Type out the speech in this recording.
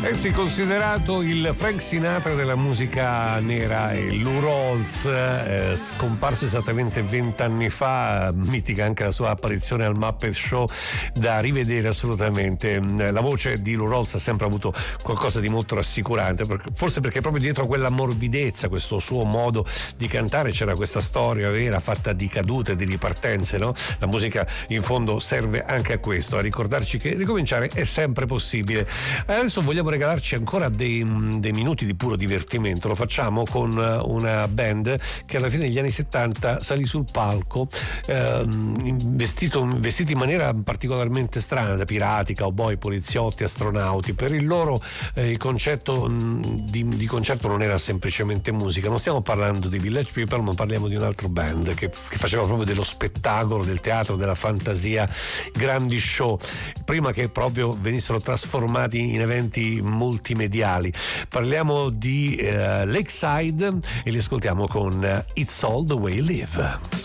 È considerato il Frank Sinatra della musica nera e Lou Rawls, scomparso esattamente 20 anni fa, mitica anche la sua apparizione al Muppet Show, da rivedere assolutamente. La voce di Lou Rawls ha sempre avuto qualcosa di molto rassicurante, forse perché proprio dietro quella morbidezza, questo suo modo di cantare, c'era questa storia vera fatta di cadute, di ripartenze, no? La musica in fondo serve anche a questo, a ricordarci che ricominciare è sempre possibile. Adesso vogliamo regalarci ancora dei minuti di puro divertimento. Lo facciamo con una band che alla fine degli anni 70 salì sul palco vestiti in maniera particolarmente strana, da pirati, cowboy, poliziotti, astronauti. Per il loro il concetto di concerto non era semplicemente musica. Non stiamo parlando di Village People, ma parliamo di un altro band che faceva proprio dello spettacolo, del teatro, della fantasia, grandi show, prima che proprio venissero trasformati in eventi multimediali. Parliamo di Lakeside e li ascoltiamo con It's All the Way You Live.